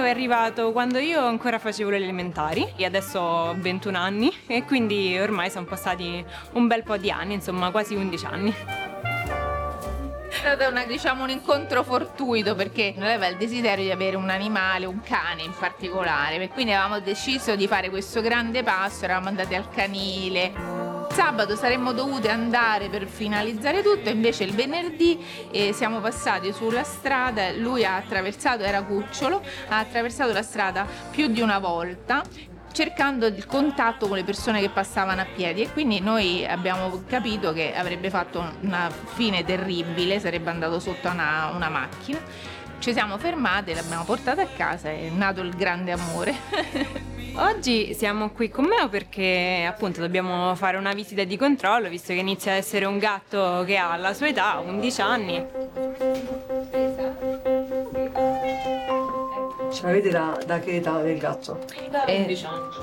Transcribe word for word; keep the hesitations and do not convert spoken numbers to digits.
è arrivato quando io ancora facevo le elementari e adesso ho ventuno anni e quindi ormai sono passati un bel po' di anni, insomma quasi undici anni. È stato una, diciamo, un incontro fortuito perché noi aveva il desiderio di avere un animale, un cane in particolare, e quindi avevamo deciso di fare questo grande passo, eravamo andati al canile. Sabato saremmo dovute andare per finalizzare tutto, invece il venerdì eh, siamo passati sulla strada, lui ha attraversato, era cucciolo, ha attraversato la strada più di una volta cercando il contatto con le persone che passavano a piedi, e quindi noi abbiamo capito che avrebbe fatto una fine terribile, sarebbe andato sotto una, una macchina. Ci siamo fermate, l'abbiamo portato a casa e è nato il grande amore. Oggi siamo qui con Meo perché appunto dobbiamo fare una visita di controllo, visto che inizia ad essere un gatto che ha la sua età, undici anni. Ce l'avete da, da che età del gatto? undici anni.